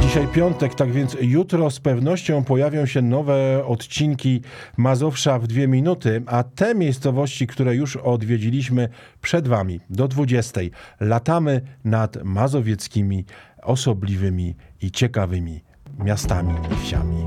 Dzisiaj piątek, tak więc jutro z pewnością pojawią się nowe odcinki Mazowsza w 2 minuty, a te miejscowości, które już odwiedziliśmy, przed Wami do 20. Latamy nad mazowieckimi, osobliwymi i ciekawymi miastami i wsiami.